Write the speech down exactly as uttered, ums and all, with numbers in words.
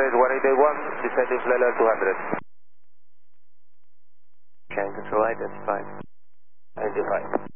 hundred, one eight eight one, descending flight level two hundred. Can control identified. Identified.